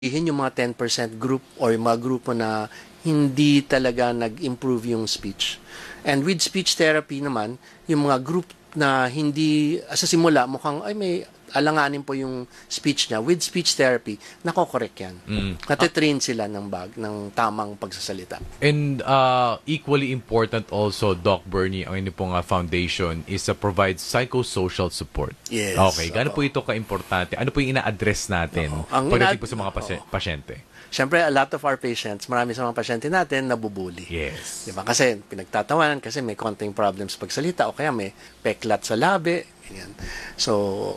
yung mga 10% group or yung mga grupo na hindi talaga nag-improve yung speech. And with speech therapy naman, yung mga group na hindi sa simula mukhang ay may alanganin po yung speech niya, with speech therapy nako-correct yan. Natitrain sila ng tamang pagsasalita. And equally important also, Doc Bernie, ang inyo pong foundation is to provide psychosocial support. Yes. Okay, gaano po ito ka-importante? Ano po yung ina-address natin pagdating po sa mga pasyente? Siyempre, a lot of our patients, marami sa mga pasyente natin nabubuli. Yes. Diba? Kasi pinagtatawanan kasi may konting problems pagsalita o kaya may peklat sa labi. Ganyan. So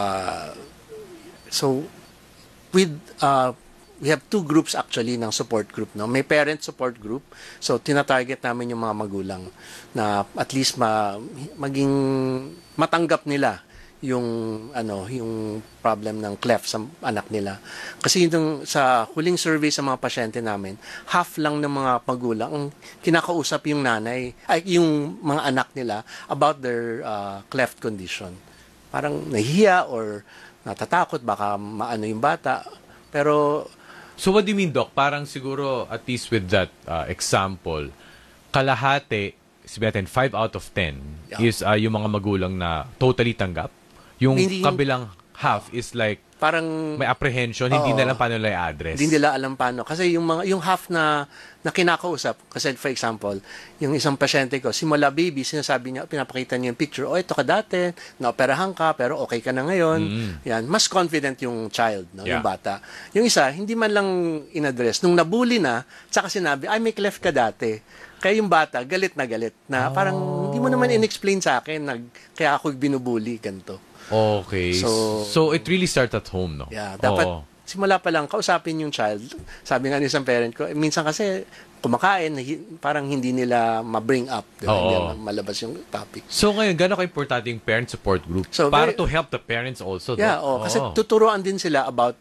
with we have two groups actually ng support group, no. May parent support group. So tina-target namin yung mga magulang na at least maging matanggap nila yung yung problem ng cleft sa anak nila. Kasi yung sa huling survey sa mga pasyente namin, half lang ng mga magulang ang kinakausap yung nanay ay yung mga anak nila about their cleft condition. Parang nahihiya or natatakot baka maano yung bata. Pero so what do you mean, Doc? Parang siguro at least with that example, kalahati, sabihin natin 5 out of 10 is yung mga magulang na totally tanggap. Yung kabilang half is like parang may apprehension, hindi nila paano nila i-address. Hindi nila alam paano. Kasi yung half na kinakausap, kasi for example, yung isang pasyente ko, simula baby, sinasabi niya, pinapakita niya yung picture, ito ka dati, naoperahan ka, pero okay ka na ngayon. Yan, mas confident yung child, no, yung bata. Yung isa, hindi man lang in-address. Nung nabully na, saka sinabi, ay, may cleft ka dati. Kaya yung bata, galit na parang hindi mo naman in-explain sa akin, kaya ako binubuli, ganito. Okay. So it really starts at home, no? Yeah, dapat simula pa lang kausapin yung child. Sabi nga ng isang parent ko, minsan kasi kumakain, parang hindi nila ma-bring up. Diba? Hindi malabas yung topic. So ngayon, gano'n ka-importante yung parent support group? So, para to help the parents also. Yeah, kasi tuturuan din sila about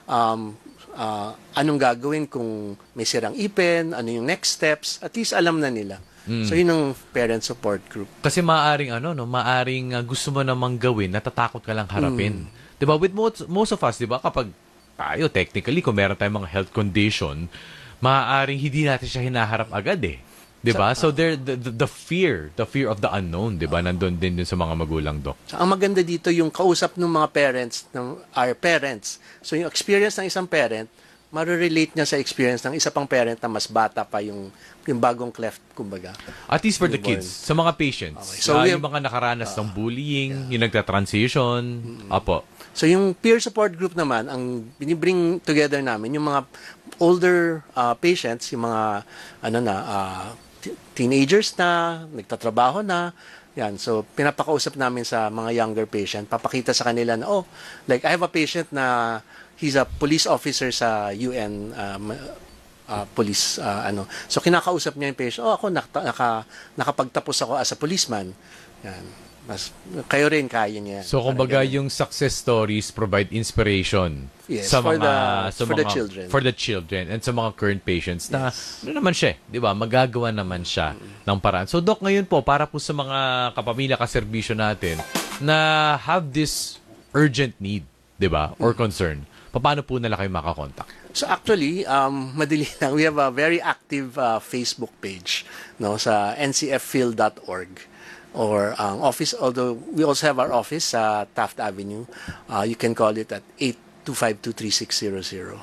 anong gagawin kung may sirang ipin, ano yung next steps, at least alam na nila. So yun ang parent support group. Kasi maaring gusto mo namang gawin, natatakot ka lang harapin. 'Di ba? With most of us, 'di ba, kapag tayo technically kung meron tayong mga health condition, maaring hindi natin siya hinaharap agad eh. 'Di ba? So there the fear of the unknown, 'di ba? Nandun din sa mga magulang, Doc. So, ang maganda dito yung kausap ng mga parents ng our parents. So yung experience ng isang parent, ma-relate niya sa experience ng isa pang parent na mas bata pa yung bagong cleft, kumbaga. At least for the kids, sa mga patients. Okay. So yung mga nakaranas ng bullying, yung nagta-transition, apo. So yung peer support group naman, ang binibring together namin, yung mga older patients, yung mga teenagers na, nagtatrabaho na, yan. So pinapakausap namin sa mga younger patient, papakita sa kanila na, like I have a patient na he's a police officer sa UN police So kinakausap niya yung patient, ako nakapagtapos ako as a policeman. Yan. Kayo rin kaya niya. So kumbaga yung success stories provide inspiration sa for the children and sa mga current patients na naman siya, 'di ba? Magagawa naman siya ng paraan. So Doc, ngayon po para po sa mga kapamilya kaserbisyo natin na have this urgent need, 'di ba? Or concern. Paano po nila kayo makakontak? So actually, madali lang. We have a very active Facebook page, no, sa ncfphil.org or ang office, although we also have our office sa Taft Avenue. You can call it at 825-23600.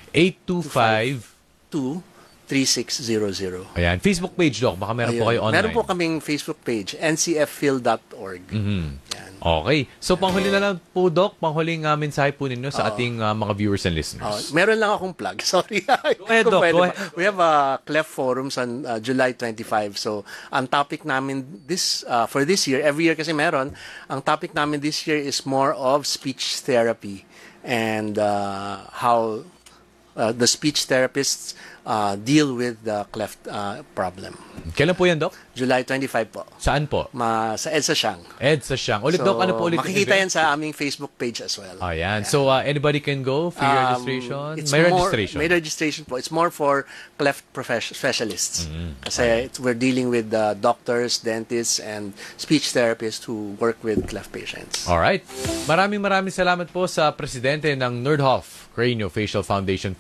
825-23600. Ayan, Facebook page, Doc. Baka meron po kayo online. Meron po kaming Facebook page, ncfphil.org. Yan. Okay. So, panghuli na lang po, Doc. Panghuling mensahe po ninyo sa ating mga viewers and listeners. Meron lang akong plug. Sorry. Go ahead, Doc. Go ahead. We have a Cleft Forums on July 25. So, ang topic namin for this year, every year kasi meron, ang topic namin this year is more of speech therapy and how the speech therapists deal with the cleft problem. Kailan po yan, Doc? July 25 po. Saan po? Sa EDSA Siang. EDSA Siang. Ulit, Doc, ano po ulit? Makikita yan sa aming Facebook page as well. Ayan. So, anybody can go? Free registration? May registration? May registration po. It's more for cleft specialists. Kasi we're dealing with doctors, dentists, and speech therapists who work with cleft patients. Alright. Maraming salamat po sa presidente ng Nerdhoff Craniofacial Foundation